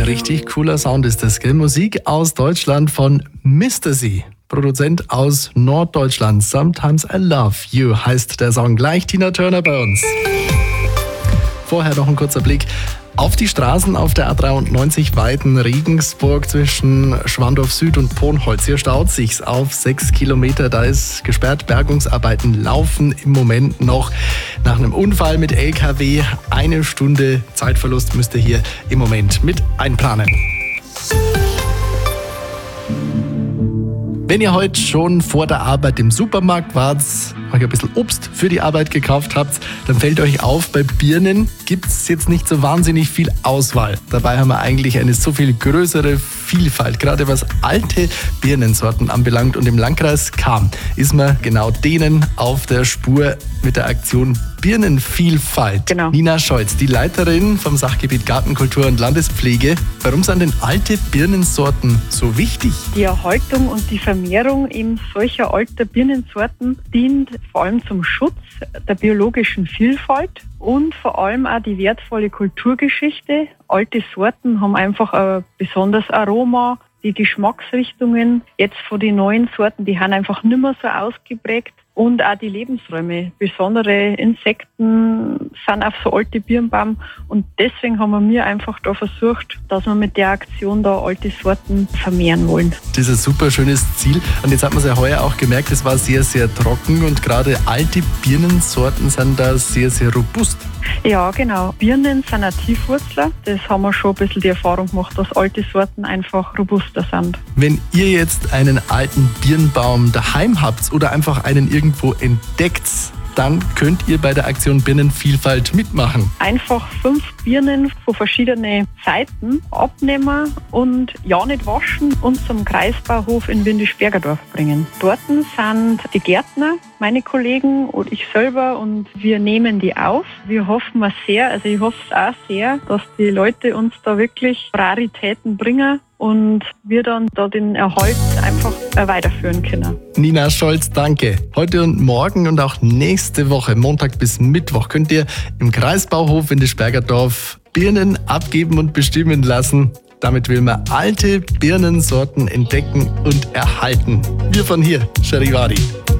richtig cooler Sound ist das, gell? Musik aus Deutschland von Mr. C. Produzent aus Norddeutschland. Sometimes I Love You heißt der Song. Gleich Tina Turner bei uns. Vorher noch ein kurzer Blick auf die Straßen auf der A93 Weiden-Regensburg zwischen Schwandorf Süd und Ponholz. Hier staut sich's auf 6 Kilometer. Da ist gesperrt. Bergungsarbeiten laufen im Moment noch. Nach einem Unfall mit LKW 1 Stunde Zeitverlust müsst ihr hier im Moment mit einplanen. Wenn ihr heute schon vor der Arbeit im Supermarkt wart, euch ein bisschen Obst für die Arbeit gekauft habt, dann fällt euch auf, bei Birnen gibt es jetzt nicht so wahnsinnig viel Auswahl. Dabei haben wir eigentlich eine so viel größere Vielfalt, gerade was alte Birnensorten anbelangt. Und im Landkreis Cham ist man genau denen auf der Spur mit der Aktion Birnenvielfalt. Genau. Nina Scholz, die Leiterin vom Sachgebiet Gartenkultur und Landespflege. Warum sind denn alte Birnensorten so wichtig? Die Erhaltung und die Vermehrung eben solcher alter Birnensorten dient vor allem zum Schutz der biologischen Vielfalt und vor allem auch die wertvolle Kulturgeschichte. Alte Sorten haben einfach ein besonderes Aroma, die Geschmacksrichtungen jetzt von den neuen Sorten, die haben einfach nicht mehr so ausgeprägt. Und auch die Lebensräume. Besondere Insekten sind auf so alte Birnbaum. Und deswegen haben wir einfach da versucht, dass wir mit der Aktion da alte Sorten vermehren wollen. Das ist ein super schönes Ziel. Und jetzt hat man es ja heuer auch gemerkt, es war sehr, sehr trocken. Und gerade alte Birnensorten sind da sehr, sehr robust. Ja, genau. Birnen sind ein Tiefwurzler. Das haben wir schon ein bisschen die Erfahrung gemacht, dass alte Sorten einfach robuster sind. Wenn ihr jetzt einen alten Birnbaum daheim habt oder einfach einen irgendwo entdeckt, dann könnt ihr bei der Aktion Birnenvielfalt mitmachen. Einfach 5 Birnen von verschiedenen Seiten abnehmen und ja nicht waschen und zum Kreisbauhof in Windisch-Bergerdorf bringen. Dort sind die Gärtner, meine Kollegen und ich selber und wir nehmen die auf. Wir hoffen sehr, also ich hoffe es auch sehr, dass die Leute uns da wirklich Raritäten bringen und wir dann da den Erhalt einfach weiterführen können. Nina Scholz, danke. Heute und morgen und auch nächste Woche, Montag bis Mittwoch, könnt ihr im Kreisbauhof Windisch-Bergerdorf Birnen abgeben und bestimmen lassen. Damit will man alte Birnensorten entdecken und erhalten. Wir von hier, Charivari.